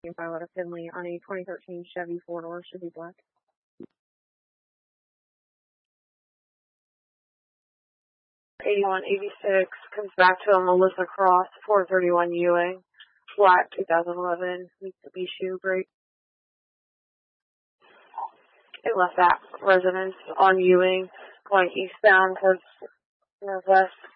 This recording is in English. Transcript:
pilot of Finley on a 2013 Chevy 4-door, should be black. 8186 comes back to a Melissa Cross, 431 Ewing, black 2011, Mitsubishi brake. It left that residence on Ewing, going eastbound towards northwest.